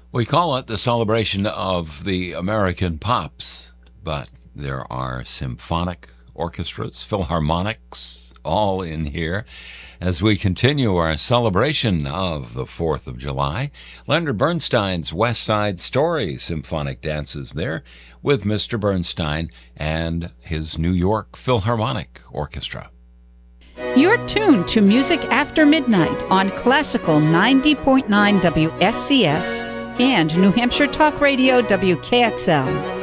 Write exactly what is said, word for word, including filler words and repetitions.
We call it the celebration of the American pops, but there are symphonic orchestras, philharmonics, all in here as we continue our celebration of the fourth of July. Leonard Bernstein's West Side Story symphonic dances there with Mister Bernstein and his New York Philharmonic Orchestra. You're tuned to Music After Midnight on Classical ninety point nine W S C S and New Hampshire Talk Radio W K X L.